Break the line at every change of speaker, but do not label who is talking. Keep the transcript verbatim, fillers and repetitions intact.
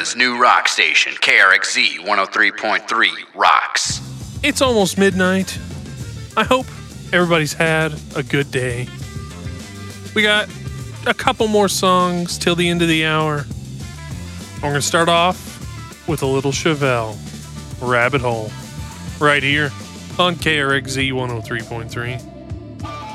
Geneva,'s new rock station, K R X Z one oh three point three rocks.
It's almost midnight. I hope everybody's had a good day. We got a couple more songs till the end of the hour. We're going to start off with a little Chevelle, Rabbit Hole, right here on K R X Z one oh three point three.